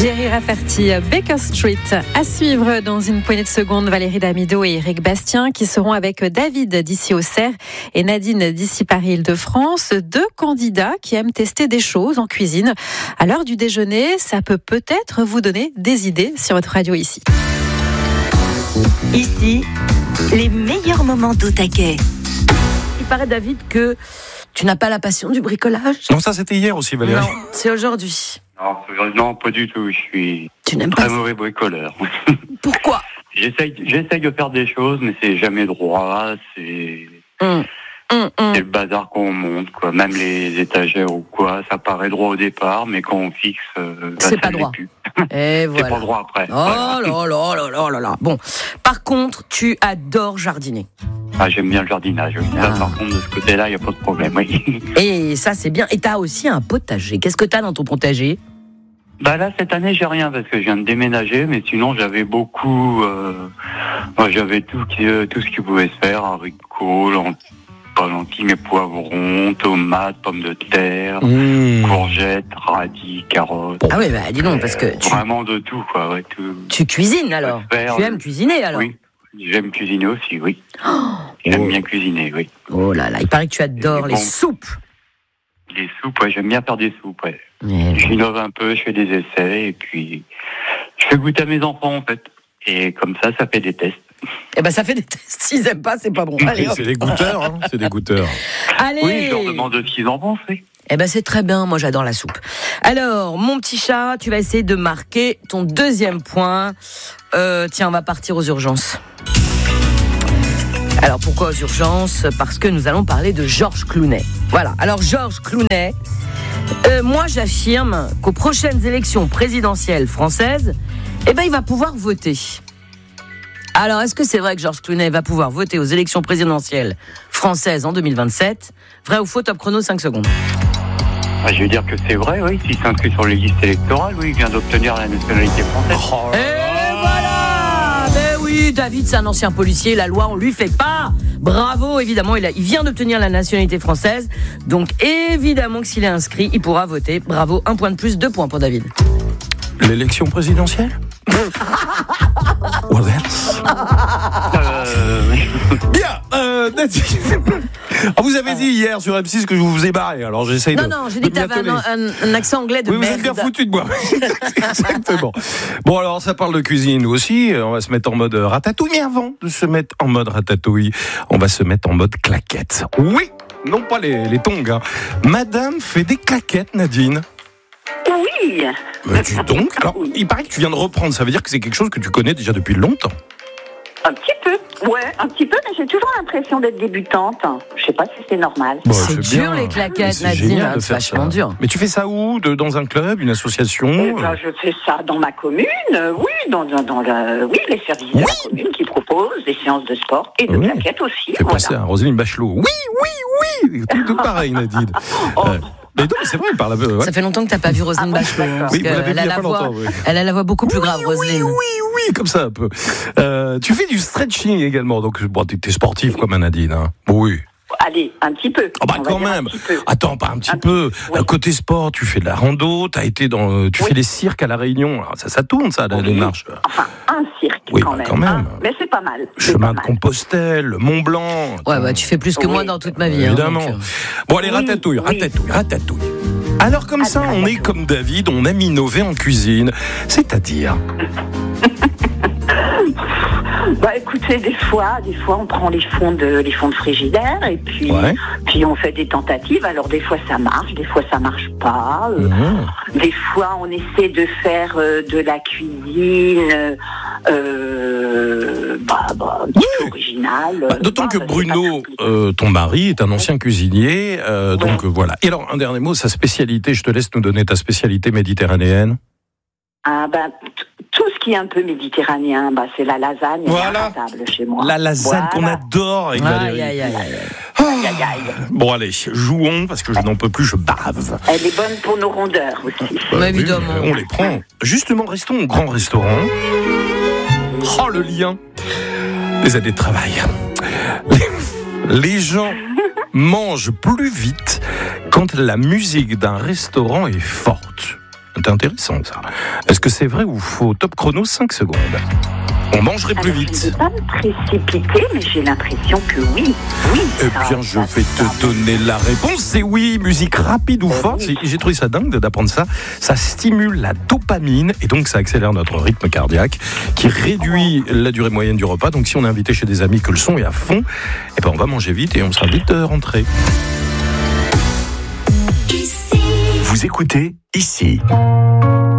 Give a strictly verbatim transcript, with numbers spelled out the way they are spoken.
Jerry Rafferty, Baker Street. À suivre dans une poignée de secondes, Valérie Damido et Éric Bastien qui seront avec David d'ici Auxerre et Nadine d'ici Paris-Île-de-France. Deux candidats qui aiment tester des choses en cuisine. À l'heure du déjeuner, ça peut peut-être vous donner des idées sur votre radio ici. Ici, les meilleurs moments d'Au Taquet. Il paraît, David, que tu n'as pas la passion du bricolage. Non, ça c'était hier aussi, Valérie. Non, c'est aujourd'hui. Non, non, pas du tout. Je suis Tu n'aimes très pas mauvais bricoleur. Pourquoi? J'essaye, j'essaye de faire des choses, mais c'est jamais droit. C'est, hum, hum, hum. c'est le bazar qu'on monte, quoi. Même les étagères ou quoi, ça paraît droit au départ, mais quand on fixe, euh, bah, C'est ça pas l'est droit. plus. Et voilà. C'est pas droit après. Oh Voilà. là là là là là là. Bon, par contre, tu adores jardiner. Ah, j'aime bien le jardinage. Oui. Ah. Ça, par contre, de ce côté-là, il n'y a pas de problème. Oui. Et ça, c'est bien. Et t'as aussi un potager. Qu'est-ce que t'as dans ton potager? Bah là, cette année, j'ai rien parce que je viens de déménager, mais sinon, j'avais beaucoup. Euh, moi, j'avais tout, qui, euh, tout ce qui pouvait se faire, haricots, lentilles, pas lentilles, mais poivrons, tomates, pommes de terre, Mmh. courgettes, radis, carottes. Ah oui, bah dis donc, parce que tu, Vraiment de tout, quoi. Ouais, tout. tu cuisines alors. Faire, Tu aimes cuisiner alors. Oui, j'aime cuisiner aussi, oui. Oh, J'aime Oh. bien cuisiner, oui. oh là là, il paraît que tu adores Et les bon. soupes. Les soupes, ouais, j'aime bien faire des soupes, ouais. Eh, J'innove un peu, je fais des essais, et puis je fais goûter à mes enfants, en fait. Et comme ça, ça fait des tests. Eh ben ça fait des tests. S'ils aiment pas, c'est pas bon. Allez, hop. C'est des goûteurs, hein, c'est des goûteurs. Allez. Oui, je leur demande de ce qu'ils en pensent, oui. Eh ben c'est très bien, moi j'adore la soupe. Alors, mon petit chat, tu vas essayer de marquer ton deuxième point. Euh, tiens, on va partir aux urgences. Alors pourquoi aux urgences? Parce que nous allons parler de Georges Clooney. Voilà, alors Georges Clooney, euh, moi j'affirme qu'aux prochaines élections présidentielles françaises, eh ben il va pouvoir voter. Alors est-ce que c'est vrai que Georges Clooney va pouvoir voter aux élections présidentielles françaises en deux mille vingt-sept? Vrai ou faux? Top chrono, cinq secondes. Ah, je veux dire que c'est vrai, oui. S'il s'inscrit sur les listes électorales, oui, il vient d'obtenir la nationalité française. Oh là Et là. voilà! Ben oui, David, c'est un ancien policier, la loi, on lui fait pas. Bravo, évidemment, il, a, il vient d'obtenir la nationalité française. Donc, évidemment que s'il est inscrit, il pourra voter. Bravo, un point de plus, deux points pour David. L'élection présidentielle? What else? Euh, oui. Bien, euh, Nadine. Ah, vous avez dit hier sur M six que je vous ai barré, alors j'essaye de. Non, non, j'ai dit de que t'avais un, m'atteler. un, un accent anglais de Oui, vous merde. êtes bien foutu de moi. Exactement. Bon, alors ça parle de cuisine aussi. On va se mettre en mode ratatouille. Mais avant de se mettre en mode ratatouille, on va se mettre en mode claquette. Oui, non pas les, les tongs. Hein. Madame fait des claquettes, Nadine. Oui. Mais dis donc. Alors, il paraît que tu viens de reprendre. Ça veut dire que c'est quelque chose que tu connais déjà depuis longtemps. Un petit peu. Ouais, un petit peu, mais j'ai toujours l'impression d'être débutante. Je sais pas si c'est normal. Bon, C'est dur, bien. les claquettes, Mais c'est Nadine, génial de c'est faire vachement ça. dur. Mais tu fais ça où? de, Dans un club, une association? Eh ben, je fais ça dans ma commune, euh, oui, dans, dans, dans le, oui, les services de Oui. la commune qui proposent des séances de sport et de Oui. claquettes aussi. Fais Voilà. penser à Roselyne Bachelot. Oui, oui, oui. Tout, tout pareil, Nadine. Oh. Euh, mais non, mais c'est vrai, elle parle un peu. Ouais. Ça fait longtemps que t'as pas vu Roselyne Ah bon, Bachelot. hein, d'accord. parce Oui, vous que l'avez vu elle, il a y a la pas voix, longtemps, oui. elle a la voix beaucoup plus grave, Oui, Roselyne. oui, oui, comme ça un peu. Euh, tu fais du stretching également, donc bon, t'es, t'es sportif comme Nadine. Hein. Oui. Allez, un petit peu. Ah bah On va quand dire un même. petit peu. Attends, pas un petit Un peu. petit- oui. Euh, Côté sport, tu fais de la rando, t'as été dans, tu Oui. fais les cirques à la Réunion. Alors, ça, ça tourne ça, Oui. les marches. Enfin, un cirque Oui, quand, bah, même, quand même. hein. Mais c'est pas mal. c'est Chemin pas de mal. Compostelle, le Mont Blanc. Ouais, bah tu fais plus que Oui. moi dans toute ma vie. hein, Évidemment. donc, euh. Bon, allez, Oui, ratatouille, oui. ratatouille, ratatouille. Alors, comme Ah, ça, on ratatouille. est comme David, on aime innover en cuisine. C'est-à-dire. Bah écoutez, des fois, des fois on prend les fonds de les fonds de frigidaire et puis Ouais. puis on fait des tentatives. Alors des fois ça marche, des fois ça marche pas. Euh, Mmh. Des fois on essaie de faire euh, de la cuisine, euh, bah, bah un petit peu originale. Bah, d'autant Bah, que bah, c'est Bruno, pas compliqué. euh, ton mari, est un ancien cuisinier, euh, donc euh, voilà. Et alors, un dernier mot, sa spécialité, je te laisse nous donner ta spécialité méditerranéenne. Ah bah, t- tout ce qui est un peu méditerranéen, bah c'est la lasagne Voilà. à table chez moi. La lasagne qu'on Voilà. adore avec Valérie. Aïe, aïe, aïe, aïe. Ah. Aïe, aïe, aïe. Bon, allez, jouons, parce que je n'en peux plus, je bave. Elle est bonne pour nos rondeurs aussi. Mais évidemment. Oui, on les prend. Justement, restons au grand restaurant. Oh, le lien. Les années de travail. Les, les gens mangent plus vite quand la musique d'un restaurant est forte. C'est intéressant ça. Est-ce que c'est vrai ou faux? Top chrono, cinq secondes. On mangerait plus Alors, vite. Je ne vais pas me précipiter, mais j'ai l'impression que oui. Oui. Eh ça- bien, je ça- vais ça- te donner la réponse. C'est oui, musique rapide ou forte. oui. J'ai trouvé ça dingue d'apprendre ça. Ça stimule la dopamine et donc ça accélère notre rythme cardiaque qui réduit la durée moyenne du repas. Donc si on est invité chez des amis que le son est à fond, eh ben on va manger vite et on sera vite euh, rentré. Vous écoutez ici.